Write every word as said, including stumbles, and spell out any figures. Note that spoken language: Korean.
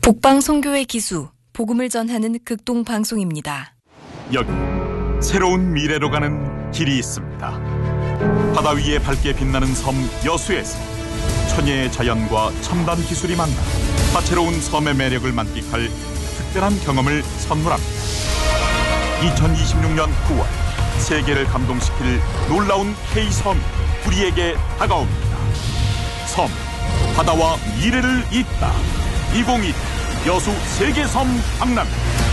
북방선교회 기수, 복음을 전하는 극동방송입니다. 여기 새로운 미래로 가는 길이 있습니다. 바다 위에 밝게 빛나는 섬 여수에서 천혜의 자연과 첨단 기술이 만나 다채로운 섬의 매력을 만끽할 특별한 경험을 선물합니다. 이천이십육 년 구월 세계를 감동시킬 놀라운 K섬이 우리에게 다가옵니다. 섬, 바다와 미래를 잇다. 이천이십 여수 세계섬 박람.